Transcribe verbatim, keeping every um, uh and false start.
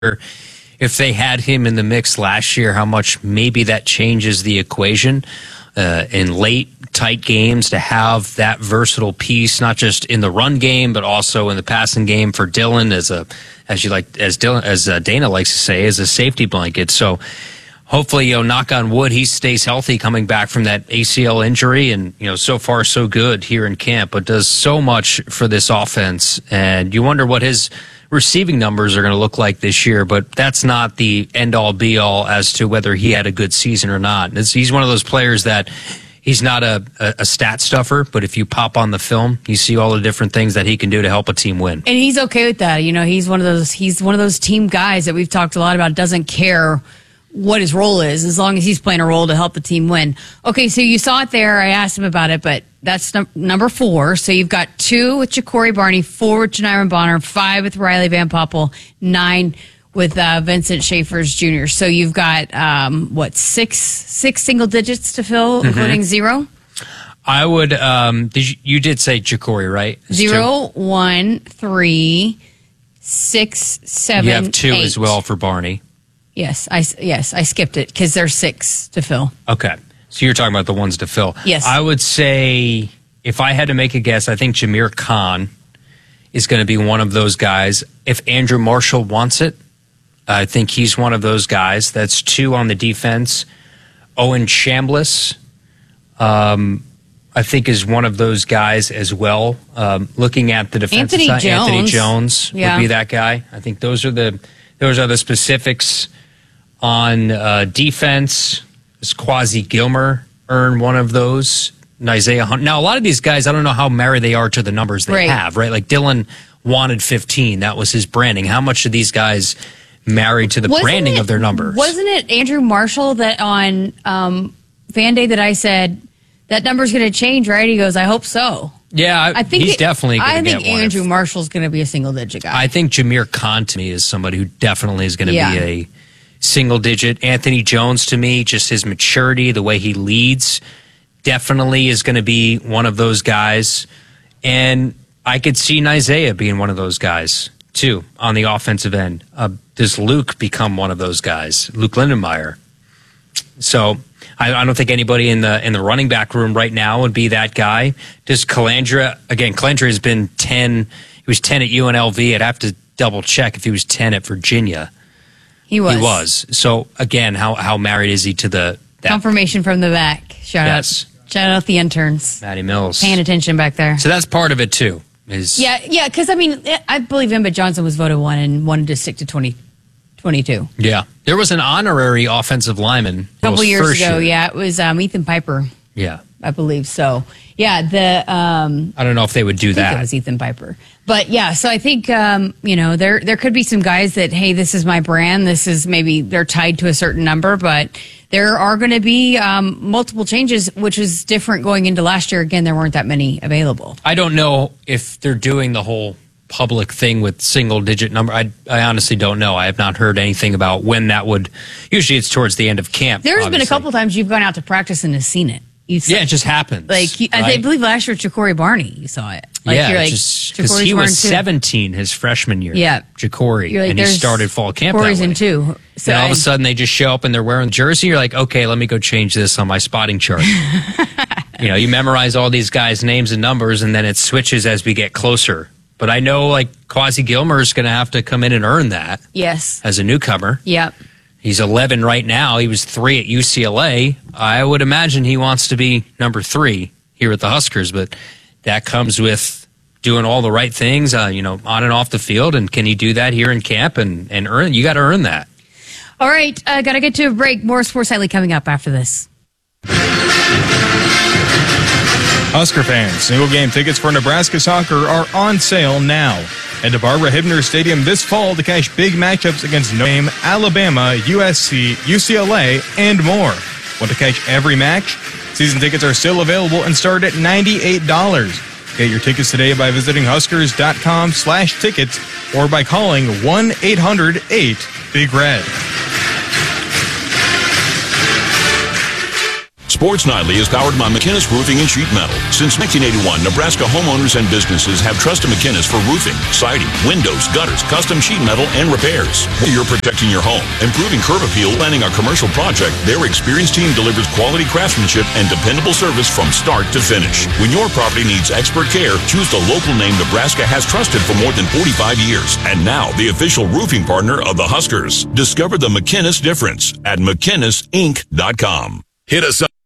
if they had him in the mix last year, how much maybe that changes the equation uh, in late, tight games to have that versatile piece, not just in the run game, but also in the passing game for Dillon as a, as you like, as Dillon, as uh, Dana likes to say, as a safety blanket. So hopefully, you know, knock on wood, he stays healthy coming back from that A C L injury. And, you know, so far so good here in camp, but does so much for this offense. And you wonder what his receiving numbers are going to look like this year, but that's not the end-all be-all as to whether he had a good season or not. It's, he's one of those players that he's not a, a, a stat stuffer, but if you pop on the film, you see all the different things that he can do to help a team win. And he's okay with that. You know, he's one of those he's one of those team guys that we've talked a lot about, doesn't care what his role is, as long as he's playing a role to help the team win. Okay, so you saw it there. I asked him about it, but that's num- number four. So you've got two with Ja'Cory Barney, four with Janiran Bonner, five with Riley Van Poppel, nine with uh, Vincent Schaefer's Junior So you've got, um, what, six six single digits to fill, mm-hmm. including zero? I would, um, did you, you did say Ja'Cory, right? It's zero, two. one, three, six, seven, You have two eight. as well for Barney. Yes, I, yes, I skipped it because there's six to fill. Okay. So you're talking about the ones to fill. Yes. I would say, if I had to make a guess, I think Jameer Khan is going to be one of those guys. If Andrew Marshall wants it, I think he's one of those guys. That's two on the defense. Owen Chambliss, um, I think, is one of those guys as well. Um, looking at the defensive Anthony side, Jones. Anthony Jones Yeah. would be that guy. I think those are the those are the specifics on uh, defense. Does Quasi Gilmer earn one of those? And Isaiah Hunt. Now, a lot of these guys, I don't know how married they are to the numbers they right. have, right? Like Dillon wanted fifteen. That was his branding. How much are these guys married to the wasn't branding it, of their numbers? Wasn't it Andrew Marshall that on um, Fan Day that I said, that number's going to change, right? He goes, I hope so. Yeah, I, I think he's it, definitely going to I get think one. Andrew If, Marshall's going to be a single-digit guy. I think Jameer Khan, to me, is somebody who definitely is going to Yeah. be a single-digit. Anthony Jones, to me, just his maturity, the way he leads, definitely is going to be one of those guys. And I could see Isaiah being one of those guys, too, on the offensive end. Uh, does Luke become one of those guys? Luke Lindenmeyer. So I, I don't think anybody in the in the running back room right now would be that guy. Does Calandra, again, Calandra has been ten, he was ten at U N L V. I'd have to double check if he was ten at Virginia. He was. He was. So again, how how married is he to the that, confirmation from the back? Shout yes. out, shout out the interns. Matty Mills Paying attention back there. So that's part of it too. Is Yeah, yeah, because I mean, I believe Emmett Johnson was voted one and wanted to stick to twenty twenty-two. Yeah, there was an honorary offensive lineman A couple years ago. Year. Yeah, it was um, Ethan Piper. Yeah, I believe so. Yeah, the um, I don't know if they would do I think that. it was Ethan Piper. But yeah, so I think um, you know there there could be some guys that, hey, this is my brand. This is maybe they're tied to a certain number, but there are going to be um, multiple changes, which is different going into last year. Again, there weren't that many available. I don't know if they're doing the whole public thing with single digit number. I I honestly don't know. I have not heard anything about when that would. Usually, it's towards the end of camp. There's obviously. been a couple times you've gone out to practice and have seen it. You've Yeah, it just happens. Like you, I right? believe last year with Ja'Cory Barney, you saw it. Like, yeah, you're like, just because Ja'Cory's he wearing was two. seventeen his freshman year. Yeah. Ja'Cory, You're like, and he there's started fall camp Ja'Cory's that way. in two. So and all of I- a sudden, they just show up and they're wearing the jersey. You're like, okay, let me go change this on my spotting chart. You know, you memorize all these guys' names and numbers, and then it switches as we get closer. But I know, like, Quasi Gilmer is going to have to come in and earn that Yes. as a newcomer. Yep. He's eleven right now. He was three at U C L A. I would imagine he wants to be number three here at the Huskers, but that comes with doing all the right things, uh, you know, on and off the field. And can he do that here in camp and, and earn? You got to earn that. All right. uh, got to get to a break. More Sports Nightly coming up after this. Husker fans, single game tickets for Nebraska soccer are on sale now. Head to Barbara Hibner Stadium this fall to catch big matchups against Notre Dame, Alabama, U S C, U C L A, and more. Want to catch every match? Season tickets are still available and start at ninety-eight dollars. Get your tickets today by visiting huskers.com slash tickets or by calling one eight hundred eight big red. Sports Nightly is powered by McInnes Roofing and Sheet Metal. Since nineteen eighty-one, Nebraska homeowners and businesses have trusted McInnes for roofing, siding, windows, gutters, custom sheet metal, and repairs. Whether you're protecting your home, improving curb appeal, planning a commercial project, their experienced team delivers quality craftsmanship and dependable service from start to finish. When your property needs expert care, choose the local name Nebraska has trusted for more than forty-five years. And now, the official roofing partner of the Huskers. Discover the McInnes difference at McInnes Inc dot com. Hit us up